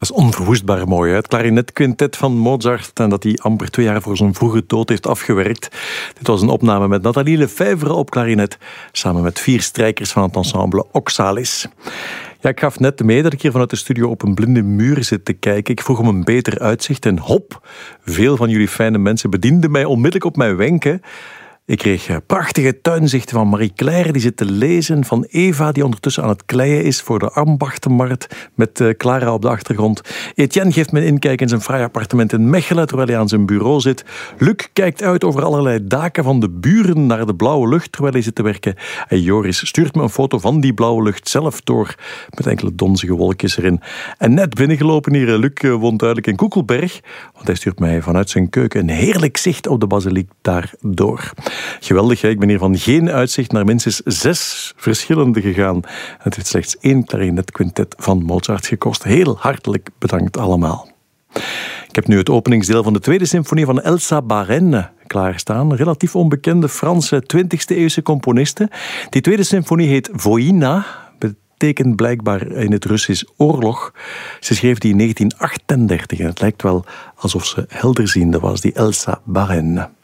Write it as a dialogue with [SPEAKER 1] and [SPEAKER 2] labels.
[SPEAKER 1] Dat is onverwoestbaar mooi, hè? Het klarinetquintet van Mozart en dat hij amper 2 jaar voor zijn vroege dood heeft afgewerkt. Dit was een opname met Nathalie Lefèvre op klarinet, samen met 4 strijkers van het ensemble Oxalis. Ja, ik gaf net mee dat ik hier vanuit de studio op een blinde muur zit te kijken. Ik vroeg om een beter uitzicht en hop, veel van jullie fijne mensen bedienden mij onmiddellijk op mijn wenken. Ik kreeg prachtige tuinzichten van Marie-Claire, die zit te lezen, van Eva, die ondertussen aan het kleien is voor de ambachtenmarkt, met Clara op de achtergrond. Etienne geeft me een inkijk in zijn fraai appartement in Mechelen, terwijl hij aan zijn bureau zit. Luc kijkt uit over allerlei daken van de buren naar de blauwe lucht, terwijl hij zit te werken. En Joris stuurt me een foto van die blauwe lucht zelf door, met enkele donzige wolkjes erin. En net binnengelopen hier, Luc woont duidelijk in Koekelberg, want hij stuurt mij vanuit zijn keuken een heerlijk zicht op de basiliek daardoor. Geweldig, hè? Ik ben hier van geen uitzicht naar minstens 6 verschillende gegaan. Het heeft slechts 1 klarinetquintet van Mozart gekost. Heel hartelijk bedankt allemaal. Ik heb nu het openingsdeel van de 2e symfonie van Elsa Barène klaarstaan. Een relatief onbekende Franse 20e-eeuwse componiste. Die 2e symfonie heet Vojna, betekent blijkbaar in het Russisch oorlog. Ze schreef die in 1938 en het lijkt wel alsof ze helderziende was, die Elsa Barène.